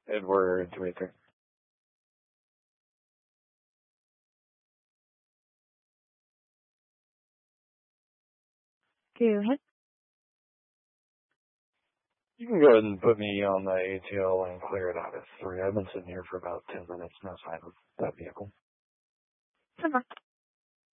Edward Twitter. Go ahead. You can go ahead and put me on the ATL and clear it out at 3. I've been sitting here for about 10 minutes, no sign of that vehicle. Sure.